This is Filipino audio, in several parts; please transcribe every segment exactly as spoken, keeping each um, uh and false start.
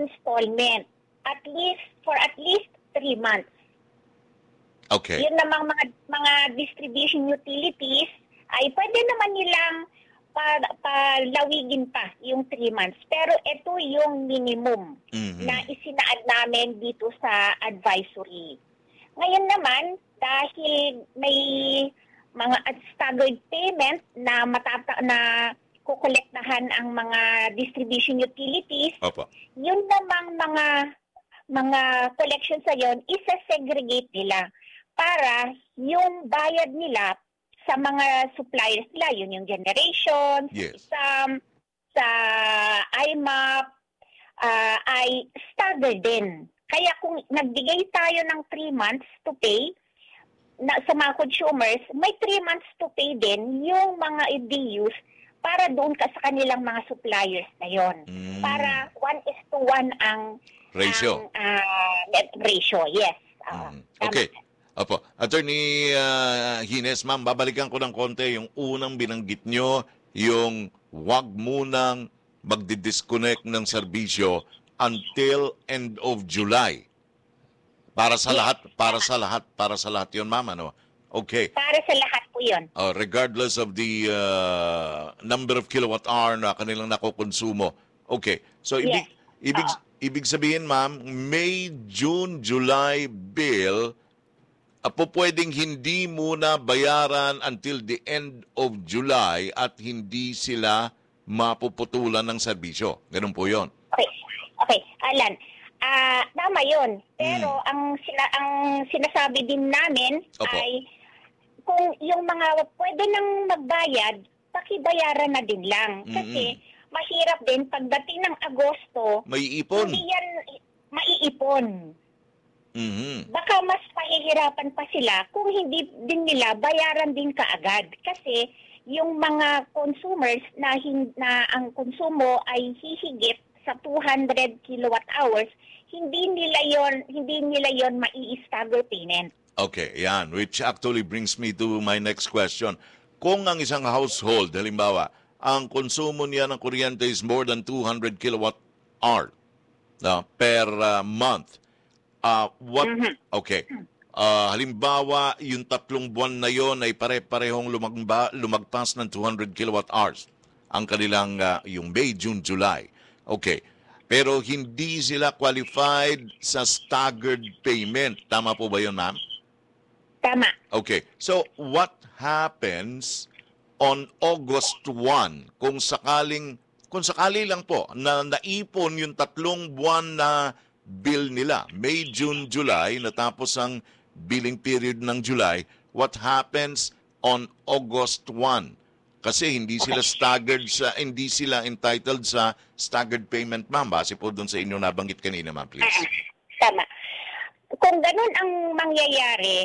installment at least for at least three months. Okay. Yun namang mga mga distribution utilities ay pwede naman nilang pa, palawigin pa yung three months. Pero ito yung minimum Mm-hmm. na isinaad namin dito sa advisory. Ngayon naman, dahil may mga staggered payment na matata na kukolektahan ang mga distribution utilities, Opo. yun namang mga mga collections sa yon isa-segregate nila para yung bayad nila sa mga suppliers nila, yun yung generation, Yes. sa, sa I M A P, uh, ay staggered din. Kaya kung nagbigay tayo ng three months to pay na, sa mga consumers, may three months to pay din yung mga D Us para doon ka sa kanilang mga suppliers na yon. Mm. Para one is to one ang Ratio. ang uh, net ratio. Yes. Uh, Mm. Okay. tama. Opo. Attorney uh, Hines, ma'am, babalikan ko ng konti yung unang binanggit nyo, yung wag munang magdi-disconnect ng serbisyo until end of July. Para sa Yes. lahat, para sa lahat, para sa lahat yun, ma'am, ano? Okay. Para sa lahat po yun. Uh, regardless of the uh, number of kilowatt hour na kanilang nakokonsumo. Okay. So, ibig, Yes. ibig, Oo. ibig sabihin, ma'am, May, June, July bill, apo pwedeng hindi muna bayaran until the end of July at hindi sila mapuputulan ng serbisyo. Ganun po yon. Okay. Okay. Alan, ah tama yun. Pero Hmm. ang, sina, ang sinasabi din namin Opo. ay kung yung mga pwede nang magbayad, pakibayaran na din lang. Kasi mahirap din pagdating ng Agosto, May ipon. hindi yan maiipon. Mhm. Baka mas pahihirapan pa sila kung hindi din nila bayaran din kaagad. Kasi yung mga consumers na, hin- na ang konsumo ay hihigit sa two hundred kilowatt hours, hindi nila yon hindi nila yon mai-stagger payment. Okay, yan. Which actually brings me to my next question. Kung ang isang household, halimbawa, ang konsumo niya ng kuryente is more than two hundred kilowatt hour no, per uh, month, uh, what, okay, uh, halimbawa, yung tatlong buwan na yon ay pare-parehong lumagba, lumagpas ng two hundred kilowatt hours ang kanilang, uh, yung May, June, July. Okay. Pero hindi sila qualified sa staggered payment. Tama po ba yun, ma'am? Tama. Okay. So, what happens on August first kung sakaling, kung sakali lang po na naipon yung tatlong buwan na bill nila, May, June, July, natapos ang billing period ng July, what happens on August first? Kasi hindi sila staggered sa, hindi sila entitled sa staggered payment, ma'am. Base po doon sa inyo nabanggit kanina, ma'am, please. Ah, tama. Kung ganun ang mangyayari,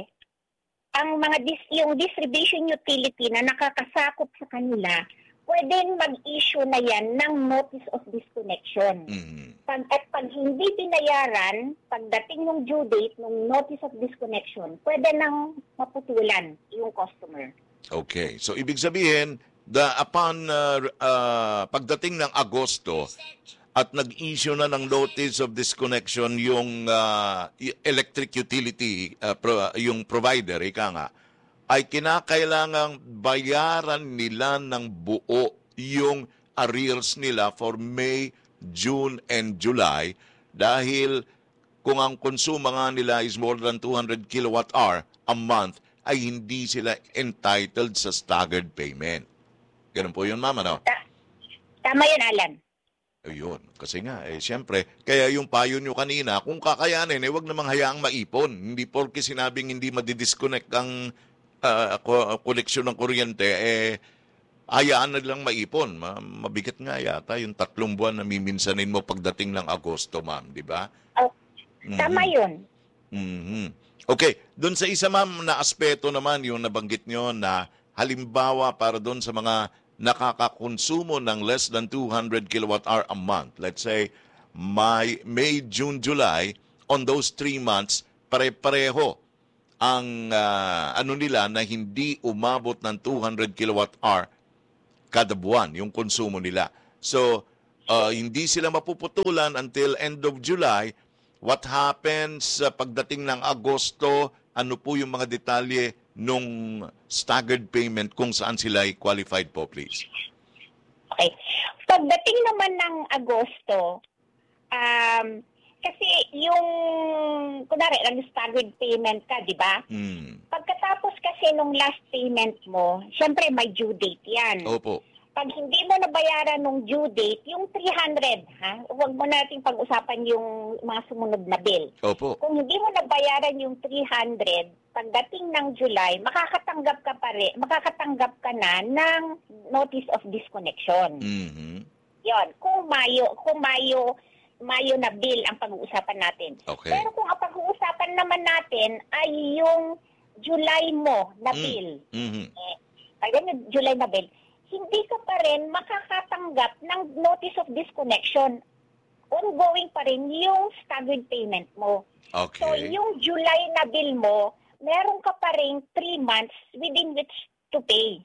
ang mga dis- yung distribution utility na nakakasakop sa kanila, pwedeng mag-issue na yan ng notice of disconnection. Mhm. Pag, at pag hindi binayaran, pagdating ng due date ng notice of disconnection, pwede nang maputulan yung customer. Okay. So, ibig sabihin, the, upon uh, uh, pagdating ng Agosto at nag-issue na ng notice of disconnection yung uh, electric utility, uh, pro, yung provider, ika nga, ay kinakailangang bayaran nila ng buo yung arrears nila for May, June, and July dahil kung ang konsumo nga nila is more than two hundred kilowatt hour a month, ay hindi sila entitled sa staggered payment. Ganun po yun, ma'am, ano? Ta- Tama yun, Alan. Ayun. Kasi nga, eh, siyempre, kaya yung payo nyo kanina, kung kakayanin, eh, wag namang hayaang maipon. Hindi porke sinabing hindi madidisconnect ang uh, koneksyon ng kuryente, eh, hayaan na lang maipon. Ma- mabigat nga yata yung tatlong buwan na miminsanin mo pagdating ng Agosto, ma'am, di ba? Oh, tama yun. Mhm. Okay, doon sa isa, ma'am, na aspeto naman yung nabanggit nyo na halimbawa para doon sa mga nakakakonsumo ng less than two hundred kilowatt hour a month. Let's say, May, May June, July, on those three months, pare-pareho ang ah, ano nila na hindi umabot ng two hundred kilowatt hour kada buwan, yung konsumo nila. So, uh, hindi sila mapuputulan until end of July. What happens uh, pagdating ng Agosto? Ano po yung mga detalye nung staggered payment kung saan sila ay qualified po, please? Okay. Pagdating naman ng Agosto, um, kasi yung, kunwari, nag-staggered payment ka, di ba? Mm. Pagkatapos kasi nung last payment mo, syempre may due date yan. Opo. Pag hindi mo nabayaran nung due date, yung three hundred, ha? Huwag mo nating pag-usapan yung mga sumunod na bill. Opo. Kung hindi mo nabayaran yung three hundred, pagdating ng July, makakatanggap ka pa rin, makakatanggap ka na ng notice of disconnection. Mm-hmm. Yon, kung Mayo, kung Mayo, Mayo na bill ang pag-uusapan natin. Okay. Pero kung ang pag-uusapan naman natin ay yung July mo na Mm. bill, Mm-hmm. eh, pag yung July na bill, hindi ka pa rin makakatanggap ng notice of disconnection. Ongoing pa rin yung staggered payment mo. Okay. So, yung July na bill mo, meron ka pa rin three months within which to pay.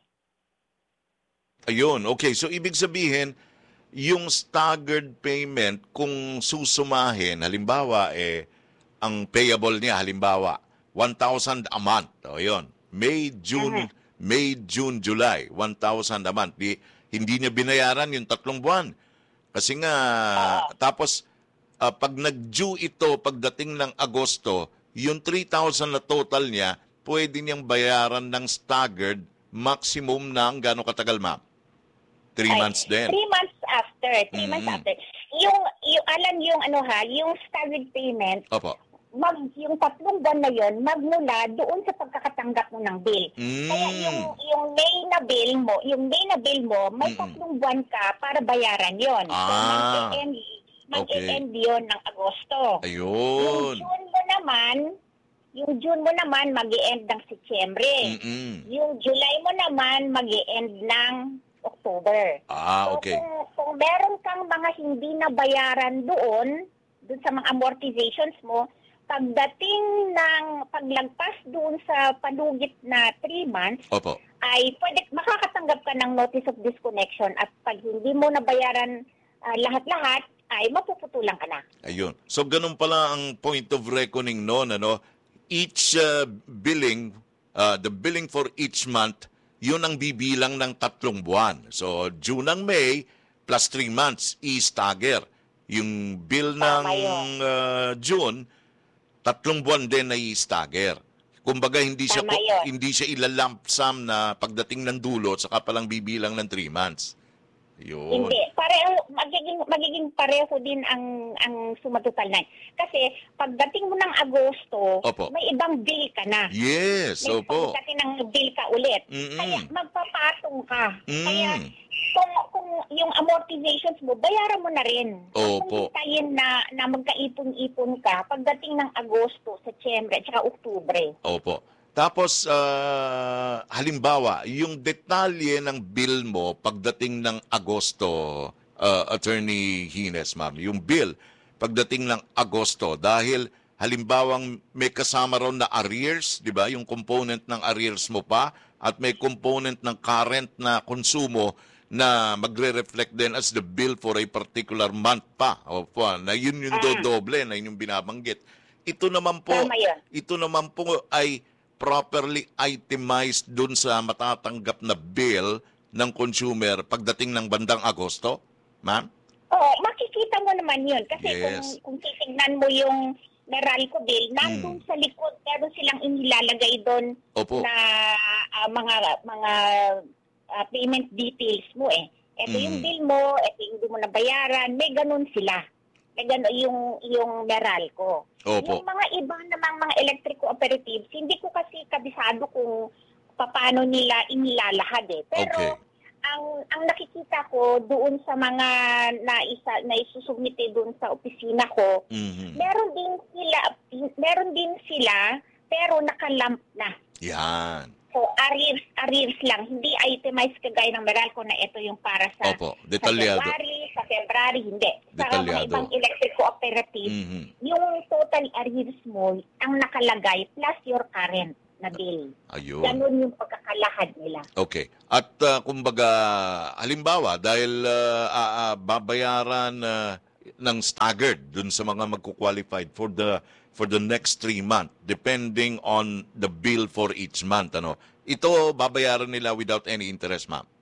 Ayun, okay. So, ibig sabihin, yung staggered payment, kung susumahin, halimbawa, eh, ang payable niya, halimbawa, one thousand a month. O, yun. May, June, Uh-huh. May, June, July, one thousand a month. Di, hindi niya binayaran yung tatlong buwan. Kasi nga, Uh-huh. tapos, uh, pag nag-due ito, pagdating ng Agosto, yung three thousand na total niya, pwede niyang bayaran ng staggered maximum ng gano'ng katagal, ma'am? Three Ay, months din. Three months after. Three Mm-hmm. months after. Yung, yung, alam yung ano ha, yung staggered payment, Opo. mag, yung tatlong buwan na yun, magmula doon sa pagkakatanggap mo ng bill. Mm. Kaya yung, yung May na bill mo, yung May na bill mo, may Mm-mm. tatlong buwan ka para bayaran yon. So, Ah. mag-e-end, Okay. mag-e-end yun ng Agosto. Yung Ayun. June mo naman, yung June mo naman, mag-e-end ng Setyembre. Mm-mm. Yung July mo naman, mag-e-end ng October. Ah, So, okay. kung, kung meron kang mga hindi nabayaran doon, doon sa mga amortizations mo, pagdating ng paglagpas doon sa palugit na three months, Opo. ay pwede, makakatanggap ka ng notice of disconnection at pag hindi mo nabayaran ah, lahat-lahat, ay mapuputulan ka na. Ayun. So, ganun pala ang point of reckoning noon, ano? Each uh, billing, uh, the billing for each month, yun ang bibilang ng tatlong buwan. So, June ang May, plus three months, i-stagger. Yung bill ng Tama yun. uh, June, tatlong buwan din na i-stagger. Kumbaga, hindi siya, Tama yun. hindi siya ilalump sum na pagdating ng dulo, saka palang bibilang ng three months. Yun. Hindi, pareho magiging magiging pareho din ang ang sumatotal na. Kasi pagdating mo ng Agosto, Opo. may ibang bill ka na. Yes, May opo. pagdating ng bill ka ulit. Mm-mm. Kaya magpapatong ka. Mm. Kaya kung kung yung amortizations mo, bayaran mo na rin. Huwag Opo. mong hintayin na na magkaipon-ipon ka pagdating ng Agosto, Setyembre, at saka Oktubre. Opo. Tapos, ah, halimbawa, yung detalye ng bill mo pagdating ng Agosto, ah, Attorney Hines, ma'am, yung bill pagdating ng Agosto, dahil halimbawang may kasama ron na arrears, di ba? Yung component ng arrears mo pa, at may component ng current na konsumo na magre-reflect din as the bill for a particular month pa. Opo, na yun yung Ah. dodoble, na yun yung binabanggit. Ito naman po, Tama yun. ito naman po ay properly itemized dun sa matatanggap na bill ng consumer pagdating ng bandang Agosto, ma'am? Oo, makikita mo naman yun. Kasi Yes. kung, kung titignan mo yung Meralco bill, nandun Mm. sa likod, meron silang inilalagay doon Opo. na ah, mga mga ah, payment details mo eh. Ito yung Mm. bill mo, ito yung hindi mo nabayaran, may ganun sila. May ganun yung, yung Meralco. Opo. Yung mga iba namang mga electric cooperatives, hindi ko kasi kabisado kung paano nila inilalahad eh. Pero Okay. ang ang nakikita ko doon sa mga naisa naisusubmite doon sa opisina ko, Mhm. meron din sila meron din sila pero nakalamp na. Yan. So arrears arrears lang, hindi itemized kagaya ng Meralco na ito yung para sa Opo. sa Detalyado. January, sa February, hindi. Sa mga Detalyado. ibang electric cooperative, Mhm. yung total arrears mo ang nakalagay plus your current. na bill. Ayun. Ganun yung pagkakalahad nila. Okay. At uh, kumbaga, halimbawa, dahil uh, uh, uh, babayaran uh, ng staggered dun sa mga magko-qualified for the for the next three months, depending on the bill for each month. Ano? Ito, babayaran nila without any interest, ma'am?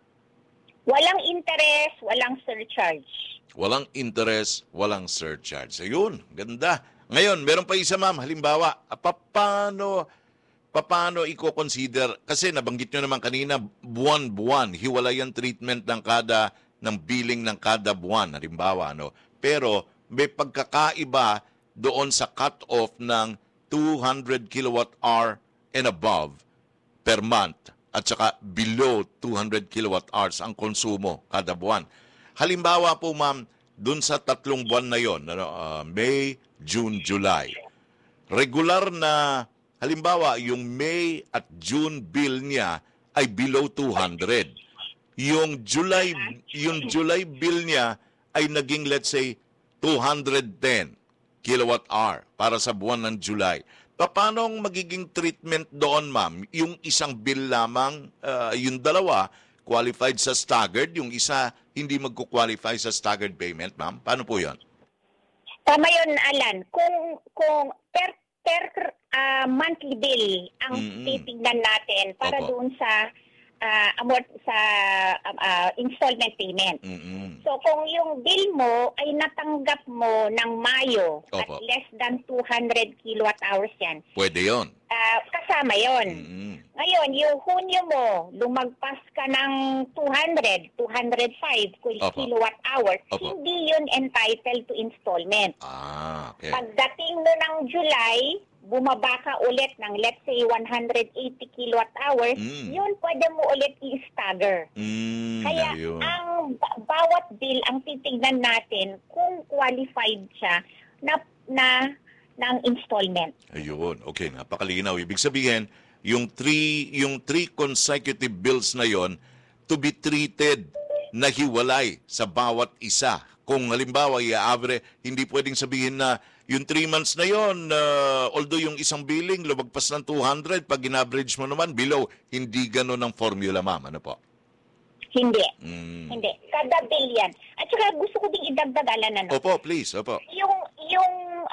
Walang interest, walang surcharge. Walang interest, walang surcharge. Ayun, ganda. Ngayon, meron pa isa, ma'am. Halimbawa, ah, paano, paano i-consider, kasi nabanggit nyo naman kanina, buwan-buwan, hiwalay ang treatment ng kada, ng billing ng kada buwan, halimbawa, no? Pero, may pagkakaiba doon sa cut-off ng two hundred kilowatt hour and above per month at saka below two hundred kilowatt hours ang konsumo kada buwan. Halimbawa po, ma'am, dun sa tatlong buwan na yon, ano, uh, May, June, July. Regular na, halimbawa, yung May at June bill niya ay below two hundred. Yung July, yung July bill niya ay naging, let's say, two hundred ten kilowatt hour para sa buwan ng July. Paano ang magiging treatment doon, ma'am? Yung isang bill lamang, uh, yung dalawa, qualified sa staggered, yung isa hindi magko-qualify sa staggered payment, ma'am? Paano po yun? Tama yun, Alan. Kung, kung per, per uh, monthly bill ang Mm-mm. titignan natin para Opo. doon sa uh, amort sa uh, installment payment. Mm-mm. So kung yung bill mo ay natanggap mo ng Mayo at Opo. less than two hundred kilowatt hours yan, Pwede yon. uh, kasama yon. Mm-mm. Ngayon, yung Hunyo mo, lumagpas ka ng two hundred, two hundred five Opo. kilowatt hours, Opo. hindi yun entitled to installment. Ah, okay. Pagdating mo ng July, bumaba ka ulit ng let's say one hundred eighty kilowatt hours, Mm. yun pwede mo ulit i-stagger. Mm, Kaya ayun. ang ba- bawat bill ang titignan natin kung qualified siya na na ng installment. Ayun. Okay, napakalinaw. Ibig sabihin, yung three, yung three consecutive bills na yon to be treated na hiwalay sa bawat isa. Kung halimbawa, i-average, hindi pwedeng sabihin na yung three months na yon, uh, although yung isang billing lumagpas ng two hundred, pag in-average mo naman, below, hindi ganun ang formula, ma'am. Ano po? Hindi. Mm. Hindi. Kada bill yan. At saka gusto ko ding idagdag, Alan, ano? Opo, please. Opo. Yung, yung,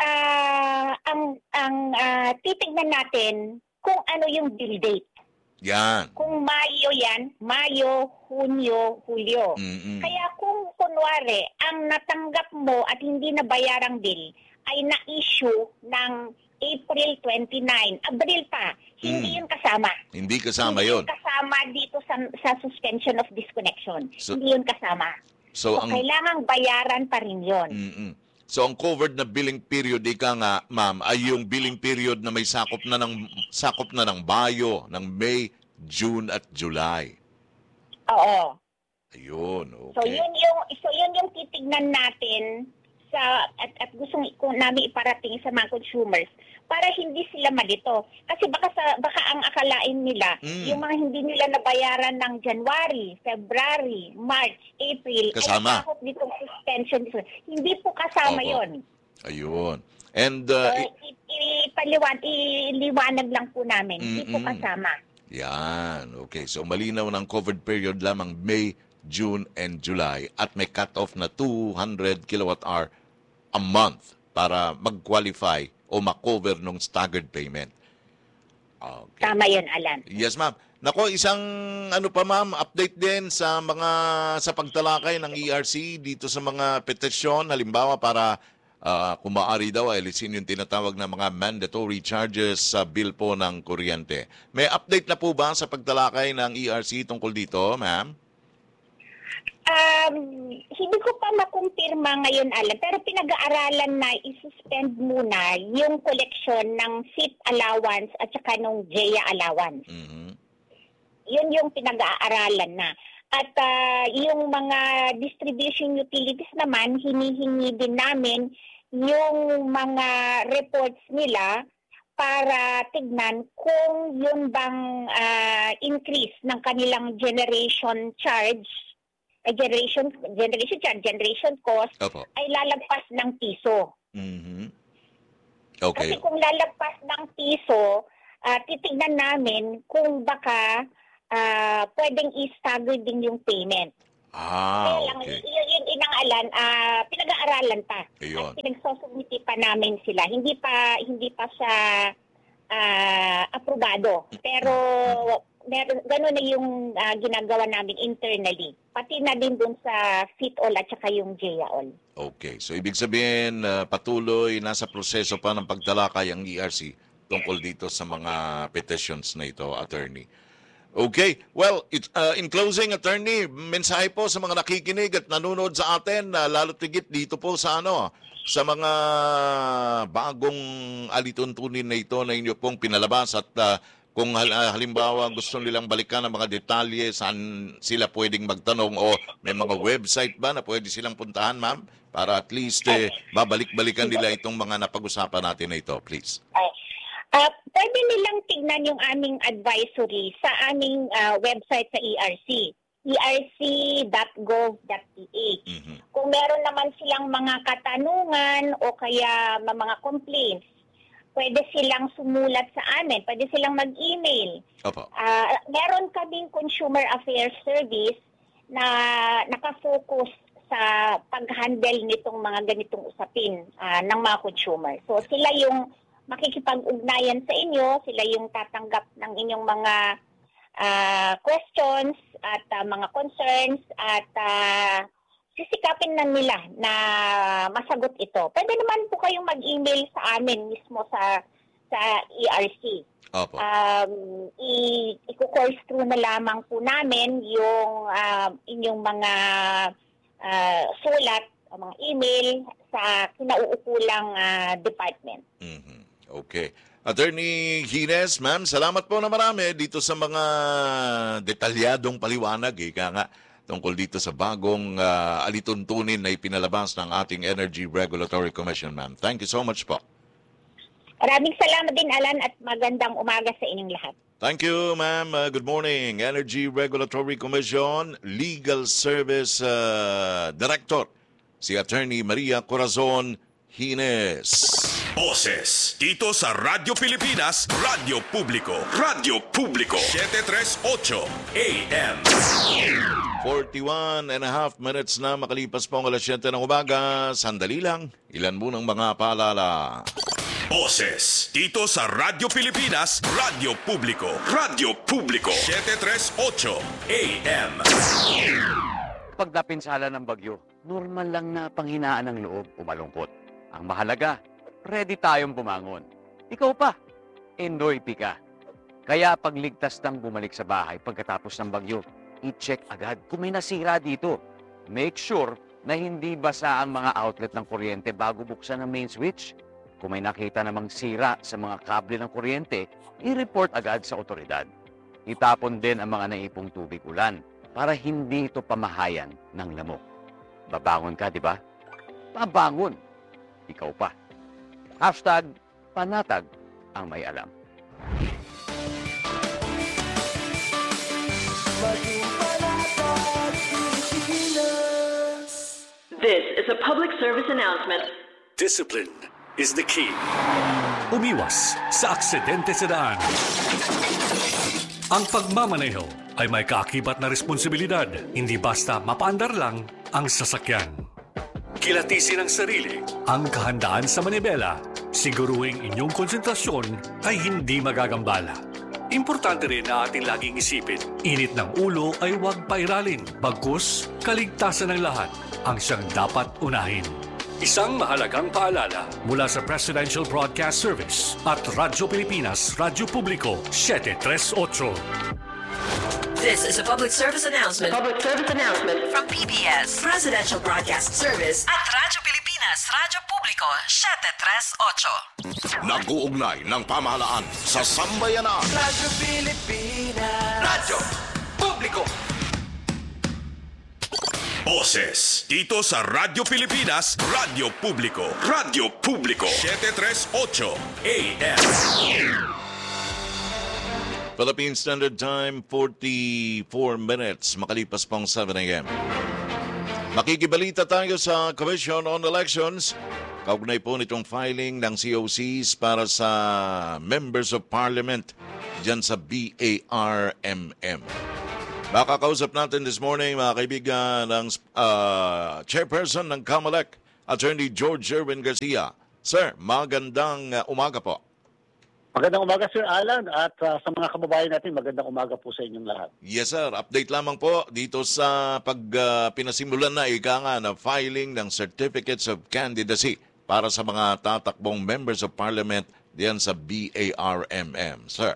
ah, ang, ang ah, titignan natin kung ano yung bill date. Yan. Kung Mayo yan, Mayo, Hunyo, Hulyo. Mm-mm. Kaya kung kunwari, ang natanggap mo at hindi nabayarang bill ay na-issue ng April twenty-nine, Abril pa, hindi Mm. yun kasama. Hindi kasama Hindi yon. yun kasama dito sa, sa suspension of disconnection. So- hindi yun kasama. So, So, ang... kailangang bayaran pa rin yun. Mm-mm. So ang covered na billing period ika nga, ma'am, ay yung billing period na may sakop na ng sakop na ng Mayo, ng May, June at July. Oo. Ayun, So okay. yun yung so yun yung titignan natin sa at, at gustong ko namin iparating sa mga consumers para hindi sila malito. Kasi baka sa baka ang akalain nila Mm. yung mga hindi nila nabayaran ng January, February, March, April Kasama. ay sakop nitong suspension. Hindi po kasama Opo. yon. Ayun. And So, uh, i- i- ipaliwan, iliwanag lang po namin. Hindi po Mm-mm. kasama. yan, okay. So malinaw ng covered period lamang May, June and July at may cut-off na two hundred kilowatt hour a month para mag-qualify o makover ng staggered payment. Okay. Tama yun, Alan. Yes, ma'am. Nako, isang ano pa, ma'am, update din sa mga sa pagtalakay ng E R C dito sa mga petisyon, halimbawa para uh, kung maaari daw alisin yung tinatawag na mga mandatory charges sa bill po ng kuryente. May update na po ba sa pagtalakay ng E R C tungkol dito, ma'am? Um, hindi ko pa makumpirma ngayon, Alan, pero pinag-aaralan na i-suspend muna yung collection ng S I P allowance at saka ng J E A allowance. Mhm. Yun yung pinag-aaralan na. At ah, yung mga distribution utilities naman, hinihingi din namin yung mga reports nila para tignan kung yun bang ah, increase ng kanilang generation charge, eh, generation generation charge, generation cost Opo. ay lalagpas ng piso. Mhm. Kasi Okay. kung lalagpas ng piso, uh, titignan namin kung baka uh, pwedeng i-stagger din yung payment. Ah, Kaya lang, okay. yun, yun inangalan, uh, pinag-aaralan pa. Ayun. At pinagsosubmiti pa namin sila. Hindi pa hindi pa siya uh, aprobado. Pero meron, gano'n na yung uh, ginagawa namin internally. Pati na din dun sa FITOL at saka yung J A O L. Okay. So, ibig sabihin, uh, patuloy, nasa proseso pa ng pagtalakay ang E R C tungkol dito sa mga petitions na ito, attorney. Okay. Well, it, uh, in closing, attorney, mensahe po sa mga nakikinig at nanonood sa atin, uh, lalo tigit dito po sa ano, sa mga bagong alituntunin na ito na inyo pong pinalabas at uh, kung hal- halimbawa gusto nilang balikan ang mga detalye, saan sila pwedeng magtanong o may mga website ba na pwede silang puntahan, ma'am? Para at least eh, babalik-balikan nila itong mga napag-usapan natin na ito, please. Ay. Uh, pwede nilang tignan yung aming advisory sa aming uh, website sa E R C, e r c dot gov dot p h. Mm-hmm. Kung meron naman silang mga katanungan o kaya mga complaints, pwede silang sumulat sa amin, pwede silang mag-email. Opo. Uh, meron kaming Consumer Affairs Service na nakafocus sa pag-handle nitong mga ganitong usapin uh, ng mga consumer. So sila yung makikipag-ugnayan sa inyo, sila yung tatanggap ng inyong mga uh, questions at uh, mga concerns at uh, sisikapin na nila na masagot ito. Pwede naman po kayong mag-email sa amin mismo sa sa E R C. Opo. Um, i- i-course through na lamang po namin yung uh, inyong mga uh, sulat o mga email sa kinauukulang uh, department. Mm-hmm. Okay. Attorney Gines, ma'am, salamat po na marami dito sa mga detalyadong paliwanag, ika nga, tungkol dito sa bagong uh, alituntunin na ipinalabas ng ating Energy Regulatory Commission, ma'am. Thank you so much po. Maraming salamat din, Alan, at magandang umaga sa inyong lahat. Thank you, ma'am. Uh, good morning. Energy Regulatory Commission Legal Service uh, Director, si Attorney Maria Corazon Gines. Boses dito sa Radyo Pilipinas, Radyo Publiko, Radyo Publiko, seven thirty-eight A M. forty-one and a half minutes na makalipas po ang alas siyete ng umaga. Sandali lang, ilan mo ng mga paalala. Boses dito sa Radyo Pilipinas, Radyo Publiko, Radyo Publiko, seven thirty-eight A M. Pag napinsala ng bagyo, normal lang na panghinaan ng loob o malungkot. Ang mahalaga, ready tayong bumangon. Ikaw pa, endoy ka. Kaya pagligtas ng bumalik sa bahay pagkatapos ng bagyo, i-check agad kung may nasira dito. Make sure na hindi basa ang mga outlet ng kuryente bago buksan ang main switch. Kung may nakita namang sira sa mga kable ng kuryente, i-report agad sa otoridad. Itapon din ang mga naipong tubig ulan para hindi ito pamahayan ng lamok. Babangon ka, di ba? Babangon. Ikaw pa. Hashtag panatag ang may alam. This is a public service announcement. Discipline is the key. Umiwas sa aksidente sa daan. Ang pagmamaneho ay may kaakibat na responsibilidad. Hindi basta mapaandar lang ang sasakyan. Kilatisin ang sarili, ang kahandaan sa manibela. Siguruhing inyong konsentrasyon ay hindi magagambala. Importante rin na ating laging isipin, init ng ulo ay huwag pairalin. Bagkus, kaligtasan ng lahat ang siyang dapat unahin. Isang mahalagang paalala mula sa Presidential Broadcast Service at Radyo Pilipinas, Radyo Publiko, seven thirty-eight. This is a public service announcement. Public service announcement From P B S, Presidential Broadcast Service at Radyo Pilipinas, Radyo Publiko, seven thirty-eight. Nag-uugnay ng pamahalaan sa sambayanan. Radyo Pilipinas, Radyo Publiko. Boses dito sa Radyo Pilipinas, Radyo Publiko, Radyo Publiko, seven thirty-eight A M. Philippine Standard Time, forty-four minutes, makalipas pang seven A M. Makikibalita tayo sa Commission on Elections. kaugnay po nitong filing ng C O Cs para sa Members of Parliament dyan sa B A R M M. Makakausap natin this morning, mga kaibigan, ng uh, Chairperson ng COMELEC, Attorney George Erwin Garcia. Sir, magandang uh, umaga po. Magandang umaga, Sir Alan, at uh, sa mga kababayan natin, magandang umaga po sa inyong lahat. Yes, sir. Update lamang po dito sa pag uh, pinasimulan na ika nga na filing ng Certificates of Candidacy para sa mga tatakbong Members of Parliament diyan sa B A R M M. Sir.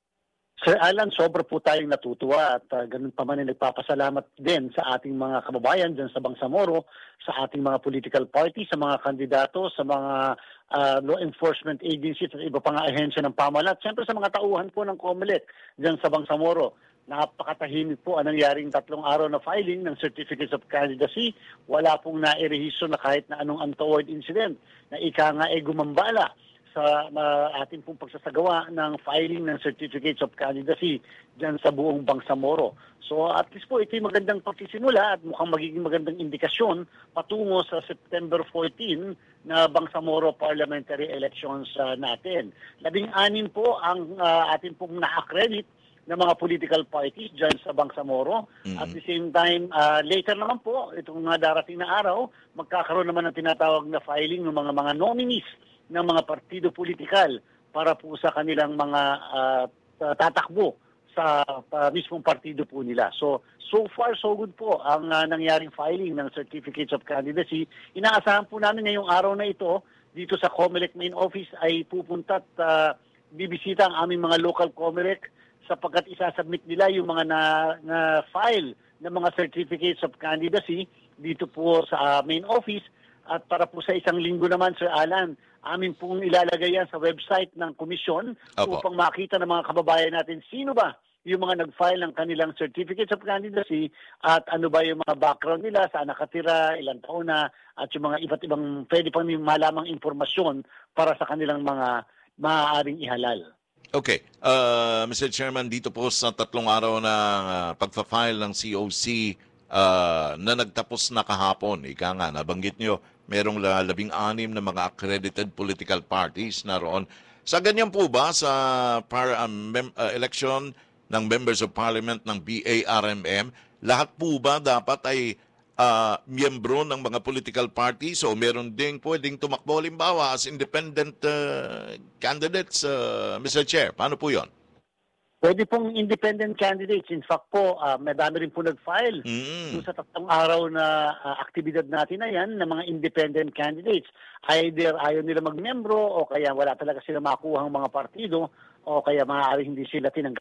Sir Alan, sobra po tayong natutuwa at uh, ganun pa man ay nagpapasalamat din sa ating mga kababayan dyan sa Bangsamoro, sa ating mga political party, sa mga kandidato, sa mga uh, law enforcement agencies at iba pang ahensya ng pamahalaan. Siyempre sa mga tauhan po ng COMELEC dyan sa Bangsamoro. Napakatahimik po ang nangyaring tatlong araw na filing ng Certificates of Candidacy. Wala pong nairehistro na kahit na anong untoward incident na ika nga ay gumambala sa uh, ating pong pagsasagawa ng filing ng Certificates of Candidacy dyan sa buong Bangsamoro. So at least po ito'y magandang pagsisimula at mukhang magiging magandang indikasyon patungo sa September fourteen na Bangsamoro parliamentary elections uh, natin. Labing-anim po ang uh, ating pong na-accredit ng mga political parties dyan sa Bangsamoro. Mm-hmm. At the same time, uh, later naman po, itong mga darating na araw, magkakaroon naman ng tinatawag na filing ng mga mga nominees ng mga partido politikal para po sa kanilang mga uh, tatakbo sa uh, mismong partido po nila. So, so far so good po ang uh, nangyaring filing ng Certificates of Candidacy. Inaasahan po namin ngayong araw na ito, dito sa COMELEC main office ay pupunta at uh, bibisita ang aming mga local COMELEC sapagkat isasubmit nila yung mga na, na file ng mga Certificates of Candidacy dito po sa uh, main office. At para po sa isang linggo naman, Sir Alan, amin pong ilalagay yan sa website ng komisyon upang makita ng mga kababayan natin sino ba yung mga nag-file ng kanilang Certificates of Candidacy at ano ba yung mga background nila, saan nakatira, ilang taon na, at yung mga iba't ibang pwede pang malamang impormasyon para sa kanilang mga maaaring ihalal. Okay. Uh, Mister Chairman, dito po sa tatlong araw na uh, pagpa-file ng C O C uh, na nagtapos na kahapon, ika nga, nabanggit nyo, merong labing-anim na mga accredited political parties na roon. Sa ganyan po ba sa par, um, mem, uh, election ng Members of Parliament ng B A R M M, lahat po ba dapat ay uh, miyembro ng mga political parties o meron ding pwedeng tumakbo halimbawa as independent uh, candidates, uh, Mister Chair? Paano po yon? Pwede pong independent candidates. In fact po, uh, madami rin po nag-file mm. sa tatlong araw na uh, aktibidad natin na yan ng mga independent candidates. Either ayaw nila magmembro o kaya wala talaga sila makuhang mga partido o kaya maaaring hindi sila tinanggap.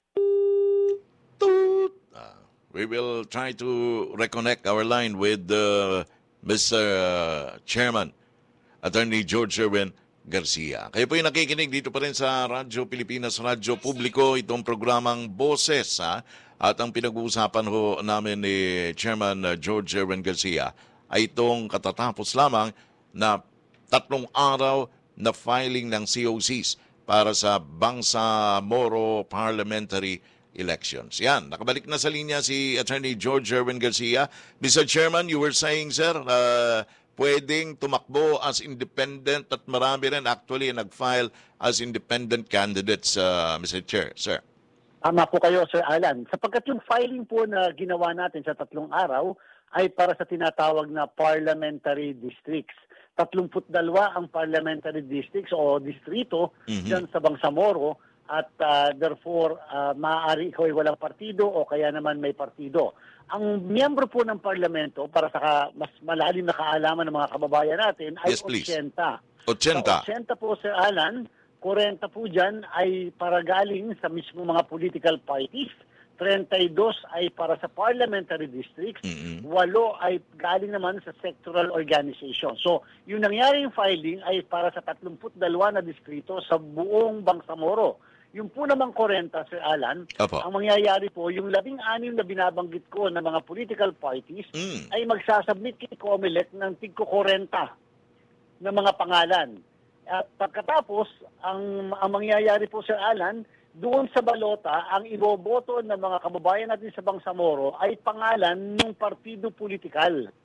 Uh, we will try to reconnect our line with uh, Mister Uh, Chairman, Attorney George Erwin Garcia. Kayo po yung nakikinig dito pa rin sa Radyo Pilipinas, Radyo Publiko, itong programang Boses, ha? At ang pinag-uusapan ho namin ni Chairman George Erwin Garcia ay itong katatapos lamang na tatlong araw na filing ng C O Cs para sa Bangsamoro Parliamentary Elections. Yan, nakabalik na sa linya si Attorney George Erwin Garcia. Mister Chairman, you were saying, sir, uh, pwedeng tumakbo as independent at marami rin actually nag-file as independent candidates, uh, Mister Chair. Sir. Tama po kayo, Sir Alan. Sapagkat yung filing po na ginawa natin sa tatlong araw ay para sa tinatawag na parliamentary districts. Tatlumput dalawa ang parliamentary districts o distrito mm-hmm. dyan sa Bangsamoro at uh, therefore uh, maaari ikaw ay walang partido o kaya naman may partido. Ang miyembro po ng parlamento para sa mas malalim na kaalaman ng mga kababayan natin ay yes, please. eighty. eighty. So, eighty po, Sir Alan, forty po dyan ay para galing sa mismo mga political parties, thirty-two ay para sa parliamentary districts, mm-hmm. eight ay galing naman sa sectoral organization. So, yung nangyaring filing ay para sa thirty-two na distrito sa buong Bangsamoro. Yung po namang forty, Sir Alan, Opo. Ang mangyayari po, yung labing-anim na binabanggit ko na mga political parties mm. ay magsasubmit kay COMELEC ng tigko forty na mga pangalan. At pagkatapos, ang, ang mangyayari po, Sir Alan, doon sa balota, ang iboboto ng mga kababayan natin sa Bangsamoro ay pangalan ng partido politikal.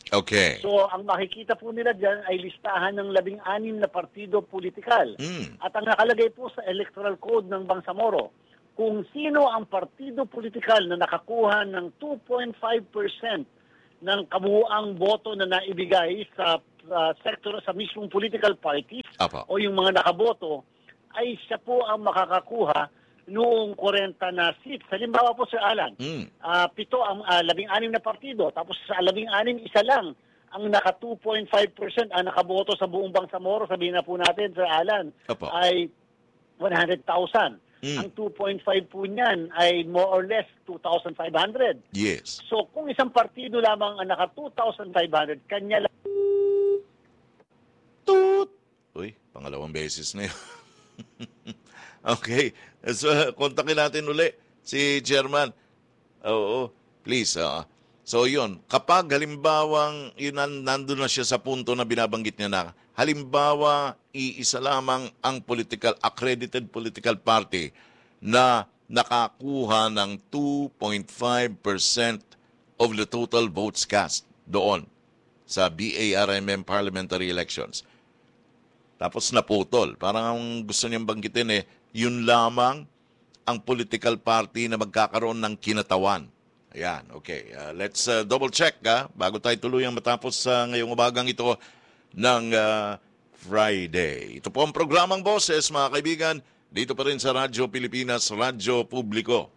Okay. So, ang makikita po nila dyan ay listahan ng labing-anim na partido politikal. Mm. At ang nakalagay po sa Electoral Code ng Bangsamoro, kung sino ang partido politikal na nakakuha ng two point five percent ng kabuuang boto na naibigay sa uh, sektor, sa mismong political parties Apa. o yung mga nakaboto, ay siya po ang makakakuha noong forty na seats. Halimbawa po, Sir Alan, Mm. uh, pito ang uh, labing-anim na partido, tapos sa labing-anim, isa lang ang naka two point five percent ang nakaboto sa buong Bangsamoro, sabihin na po natin, Sir Alan, Apa. ay one hundred thousand. Mm. Ang two point five po niyan ay more or less two thousand five hundred. Yes. So kung isang partido lamang ang naka two thousand five hundred, kanya lang. Toot! Uy, pangalawang beses na yun. Okay. So, kontakin natin uli si Chairman. Oo, please. ah. So, yun. Kapag halimbawang yun, nan- nandun na siya sa punto na binabanggit niya na, halimbawa, iisa lamang ang political, accredited political party na nakakuha ng two point five percent of the total votes cast doon sa B A R M M parliamentary elections. Tapos naputol. Parang ang gusto niyang banggitin eh, yun lamang ang political party na magkakaroon ng kinatawan. Ayan, okay. Uh, let's uh, double check ha, bago tayo tuluyang matapos sa uh, ngayong umagang ito ng uh, Friday. Ito po ang programang Boses, mga kaibigan, dito pa rin sa Radyo Pilipinas, Radyo Publiko.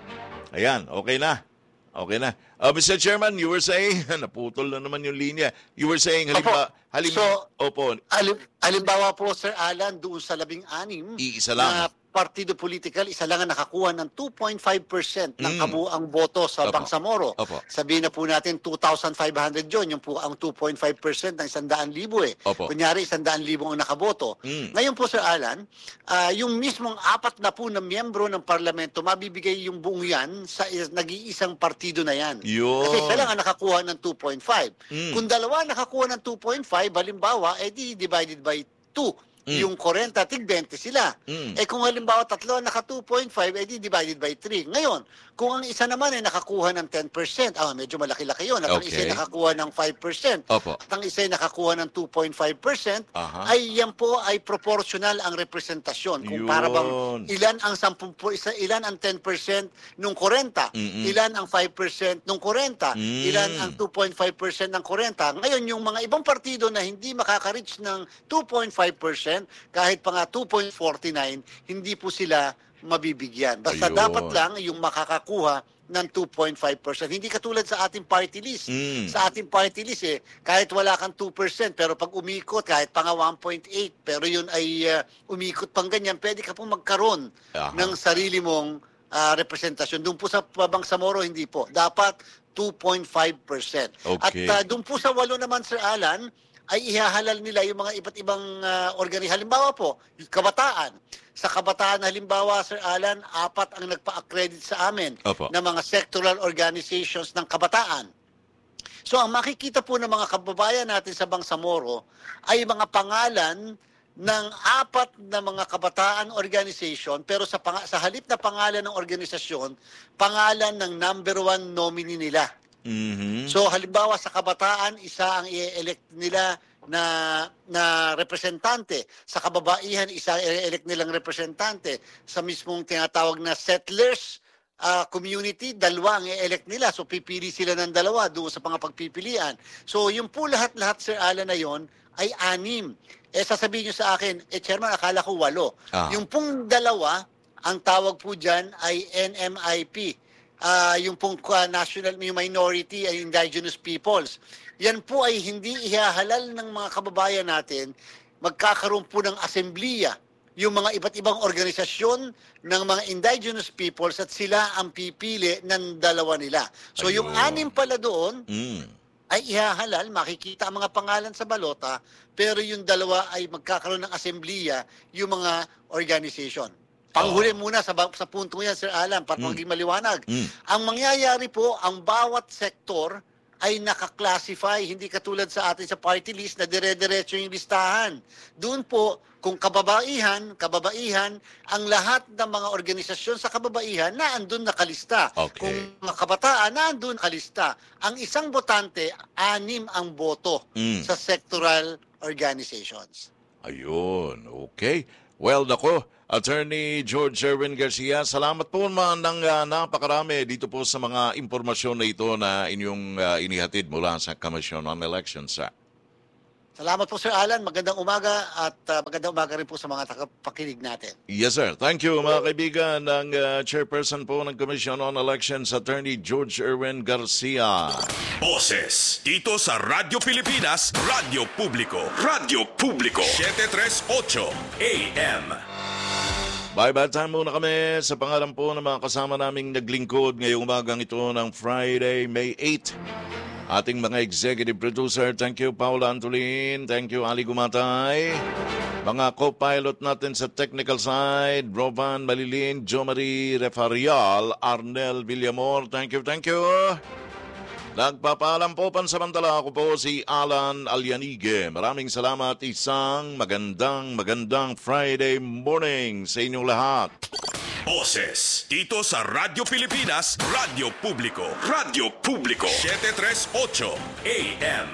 Ayan, okay na. Okay na. Uh, Mister Chairman, you were saying, naputol na naman yung linya. You were saying, halimbawa, halimbawa, So, opo, Alim, alimbawa po, Sir Alan, doon sa labing-anim iisa lang. na partido political, isa lang ang nakakuha ng two point five percent ng Mm. kabuuang boto sa Opo. Bangsamoro. Opo. Sabihin na po natin two thousand five hundred yun, yung po ang two point five percent ng isandaan libo eh. Opo. Kunyari, isandaan libo ang nakaboto. Mm. Ngayon po, Sir Alan, ah, yung mismong apat na po na miyembro ng parlamento, mabibigay yung buong yan sa is- nag-iisang partido na yan. Yun. Kasi isa lang ang nakakuha ng two point five. Mm. Kung dalawa nakakuha ng two point five, halimbawa, edi divided by two. Mm. Yung forty, tig twenty sila. Mm. Eh kung halimbawa tatlo naka two point five, edi divided by three. Ngayon, kung ang isa naman ay nakakuha ng ten percent, ah, medyo malaki-laki yun. At ang isa Okay. ay nakakuha ng five percent. Opo. At ang isa ay nakakuha ng two point five percent, Aha. ay yan po ay proportional ang representasyon. Kung Yun. para bang ilan ang ten po, isa, ilan ang ten percent nung forty, Mm-mm. ilan ang five percent nung forty, Mm. ilan ang two point five percent ng forty. Ngayon, yung mga ibang partido na hindi makaka-reach ng two point five percent, kahit pa nga two point four nine, hindi po sila mabibigyan. Basta Ayun. dapat lang yung makakakuha ng two point five percent. Hindi katulad sa ating party list. Mm. Sa ating party list, eh, kahit wala kang two percent, pero pag umikot, kahit pa nga one point eight, pero yun ay uh, umikot pang ganyan, pwede ka po magkaroon Aha. ng sarili mong uh, representasyon. Doon po sa Bangsamoro, hindi po. Dapat two point five percent. Okay. At uh, doon po sa walo naman, Sir Alan, ay ihahalal nila yung mga iba't ibang uh, organi. Halimbawa po, yung kabataan. Sa kabataan, halimbawa, Sir Alan, apat ang nagpa-accredit sa amin Opo. na mga sectoral organizations ng kabataan. So, ang makikita po ng mga kababayan natin sa Bangsamoro ay mga pangalan ng apat na mga kabataan organization, pero sa, pang- sa halip na pangalan ng organisasyon, pangalan ng number one nominee nila. Mhm. So halimbawa sa kabataan, isa ang i-elect nila na na representante. Sa kababaihan, isa i-elect nilang representante. Sa mismong tinatawag na settlers uh, community, dalawa ang i-elect nila. So pipili sila ng dalawa doon sa mga pagpipilian. So yung po lahat-lahat, Sir Alan, na yon ay anim. Eh sasabihin nyo sa akin, eh Chairman, akala ko walo. Ah. Yung pong dalawa, ang tawag po dyan ay N M I P. Uh, yung pong uh, national yung minority ay indigenous peoples. Yan po ay hindi ihahalal ng mga kababayan natin. Magkakaroon po ng asembleya yung mga iba't ibang organisasyon ng mga indigenous peoples at sila ang pipili ng dalawa nila. So yung Ayun. anim pala doon Mm. ay ihahalal, makikita ang mga pangalan sa balota, pero yung dalawa ay magkakaroon ng asembleya yung mga organization. Panghuli muna sa, sa punto yan, Sir Alan, para Mm. maging maliwanag. Mm. Ang mangyayari po, ang bawat sektor ay naka-classify, hindi katulad sa atin sa party list na dire-diretso yung listahan. Doon po, kung kababaihan, kababaihan, ang lahat ng mga organisasyon sa kababaihan na andun nakalista. Okay. Kung mga kabataan na andun nakalista. Ang isang botante, anim ang boto Mm. sa sectoral organizations. Ayun, okay. Well, nako, Attorney George Erwin Garcia, salamat po man ng uh, napakarami dito po sa mga impormasyon na ito na inyong uh, inihatid mula sa Commission on Elections. Sir. Salamat po, Sir Alan. Magandang umaga at uh, magandang umaga rin po sa mga tagapakinig natin. Yes, sir. Thank you, mga kaibigan ng uh, Chairperson po ng Commission on Elections, Attorney George Erwin Garcia. Boses dito sa Radyo Pilipinas, Radyo Publiko, Radyo Publiko, seven thirty-eight A M. Bye-bye time muna kami sa pangalan po ng mga kasama naming naglingkod ngayong umagang ito ng Friday, May eighth. Ating mga executive producer, thank you Paula Antolin, thank you Ali Gumatay. Mga co-pilot natin sa technical side, Rovan Malilin, Jo Marie Refarial, Arnel Villamor, thank you, thank you. Nagpapaalam po pansamantala ako po si Alan Alianige. Maraming salamat, isang magandang magandang Friday morning sa inyong lahat. Boses dito sa Radyo Pilipinas, Radyo Publiko, Radyo Publiko, seven thirty-eight A M.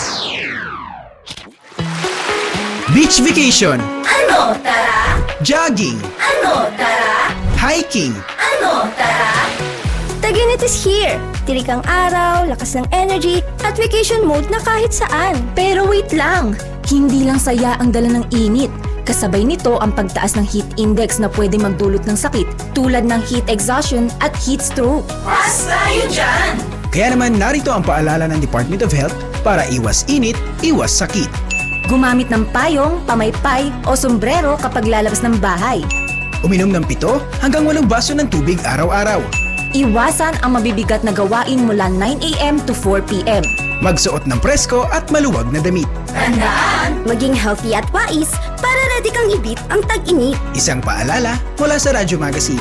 Beach vacation. Ano, tara? Jogging. Ano, tara? Hiking. Ano, tara? Taginit is here. Tirik ang araw, lakas ng energy, at vacation mode na kahit saan. Pero wait lang, hindi lang saya ang dala ng init. Kasabay nito ang pagtaas ng heat index na pwede magdulot ng sakit tulad ng heat exhaustion at heat stroke. Pas tayo dyan! Kaya naman narito ang paalala ng Department of Health para iwas init, iwas sakit. Gumamit ng payong, pamaypay o sombrero kapag lalabas ng bahay. Uminom ng pito hanggang walong baso ng tubig araw-araw. Iwasan ang mabibigat na gawain mula nine A M to four P M Magsuot ng presko at maluwag na damit. Tandaan, maging healthy at wais para ready kang ibit ang tag-init. Isang paalala mula sa Radyo Magazine.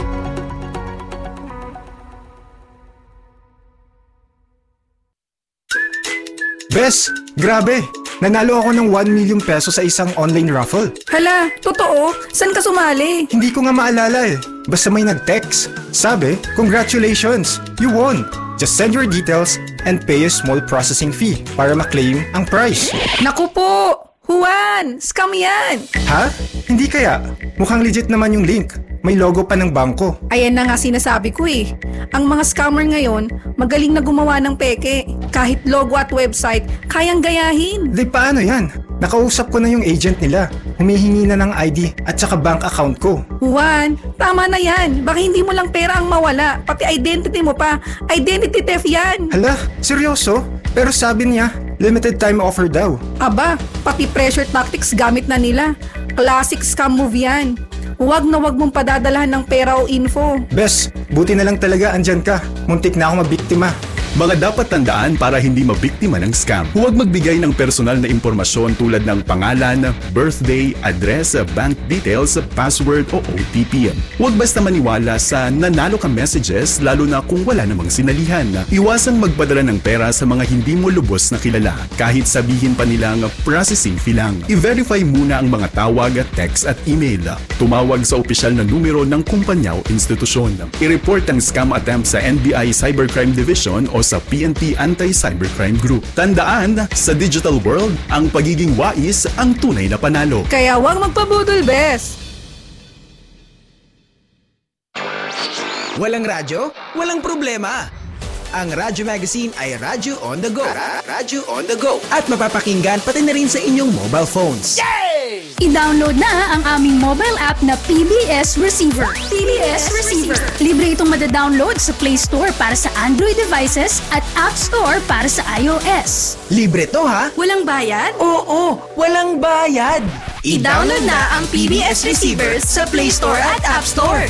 Bes, grabe! Nanalo ako ng one million peso sa isang online raffle. Hala, totoo? Saan ka sumali? Hindi ko nga maalala eh. Basta may nag-text. Sabi, congratulations! You won! Just send your details and pay a small processing fee para maklaim ang prize. Naku po! Juan! Scam yan! Ha? Hindi kaya? Mukhang legit naman yung link. May logo pa ng bangko. Ayan na nga sinasabi ko eh. Ang mga scammer ngayon, magaling na gumawa ng peke. Kahit logo at website, kayang gayahin. Di paano yan? Nakausap ko na yung agent nila. Humihingi na ng I D at saka bank account ko. Juan, tama na yan. Baka hindi mo lang pera ang mawala. Pati identity mo pa. Identity theft yan. Hala, seryoso? Pero sabi niya, limited time offer daw. Aba, pati pressure tactics gamit na nila. Classic scam move yan. Huwag na huwag mong padadalahan ng pera o info. Bes, buti na lang talaga andyan ka. Muntik na ako mabiktima. Mga dapat tandaan para hindi mabiktima ng scam. Huwag magbigay ng personal na impormasyon tulad ng pangalan, birthday, address, bank details, password o O T P. Huwag basta maniwala sa nanalo ka messages lalo na kung wala namang sinalihan. Iwasan magpadala ng pera sa mga hindi mo lubos na kilala kahit sabihin pa nilang processing fee lang. I-verify muna ang mga tawag, text at email. Tumawag sa opisyal na numero ng kumpanya o institusyon. I-report ang scam attempt sa N B I Cybercrime Division o sa P N P Anti-Cybercrime Group. Tandaan, sa digital world, ang pagiging wais ang tunay na panalo. Kaya huwag magpabudol, Bes! Walang radyo? Walang problema! Ang Radyo Magazine ay Radyo on the Go. Radyo on the Go. At mapapakinggan pati na rin sa inyong mobile phones. Yay! I-download na ang aming mobile app na P B S Receiver. P B S Receiver. Libre itong madadownload sa Play Store para sa Android devices at App Store para sa iOS. Libre to ha? Walang bayad? Oo, walang bayad. I-download na ang P B S Receiver sa Play Store at App Store.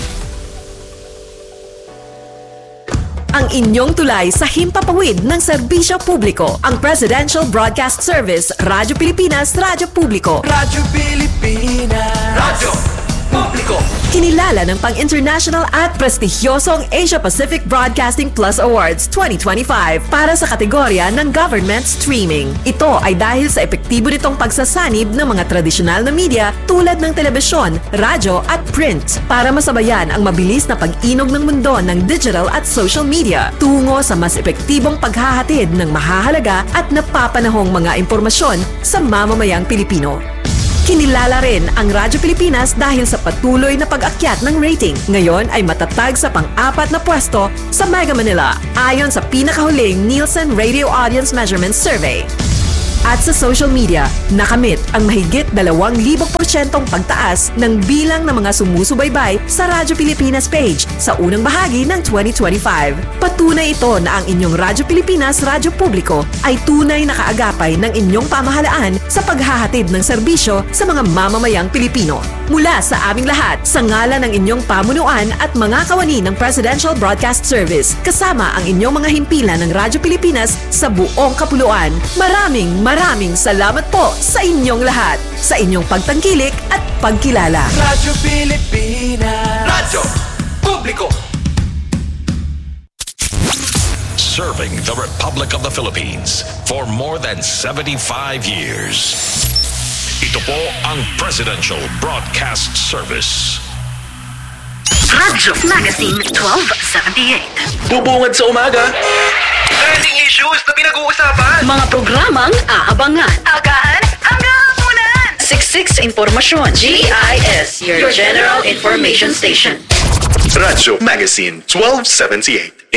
Ang inyong tulay sa himpapawid ng serbisyo publiko. Ang Presidential Broadcast Service, Radyo Pilipinas, Radyo Publiko. Radyo Pilipinas. Radyo Publiko. Kinilala ng pang-international at prestigyosong Asia Pacific Broadcasting Plus Awards twenty twenty-five para sa kategorya ng Government Streaming. Ito ay dahil sa epektibo nitong pagsasanib ng mga tradisyonal na media tulad ng telebisyon, radyo at print para masabayan ang mabilis na pag-inog ng mundo ng digital at social media tungo sa mas epektibong paghahatid ng mahahalaga at napapanahong mga impormasyon sa mamamayang Pilipino. Kinilala rin ang Radyo Pilipinas dahil sa patuloy na pag-akyat ng rating. Ngayon ay matatag sa pang-apat na pwesto sa Mega Manila ayon sa pinakahuling Nielsen Radio Audience Measurement Survey. At sa social media, nakamit ang mahigit dalawang libong porsyentong pagtaas ng bilang ng mga sumusubaybay sa Radyo Pilipinas page sa unang bahagi ng twenty twenty-five. Patunay ito na ang inyong Radyo Pilipinas Radyo Publiko ay tunay na kaagapay ng inyong pamahalaan sa paghahatid ng serbisyo sa mga mamamayang Pilipino. Mula sa aming lahat, sa ngalan ng inyong pamunuan at mga kawani ng Presidential Broadcast Service, kasama ang inyong mga himpilan ng Radyo Pilipinas sa buong kapuluan. Maraming Maraming salamat po sa inyong lahat, sa inyong pagtangkilik at pagkilala. Radyo Pilipinas. Radyo Publiko. Serving the Republic of the Philippines for more than seventy-five years. Ito po ang Presidential Broadcast Service. Radyo Magazine twelve seventy-eight. Bubungad sa umaga. Trending issues na pinag-uusapan. Mga programang aabangan. Agahan hanggang hapunan. Siksik sa impormasyon. G I S, your, your General Information Station. Radyo Magazine twelve seventy-eight.